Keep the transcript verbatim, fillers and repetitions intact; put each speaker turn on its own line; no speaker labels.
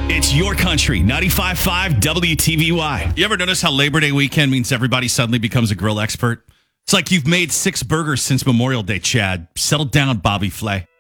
It's your country, ninety-five point five W T V Y. You ever notice how Labor Day weekend means everybody suddenly becomes a grill expert? It's like you've made six burgers since Memorial Day, Chad. Settle down, Bobby Flay.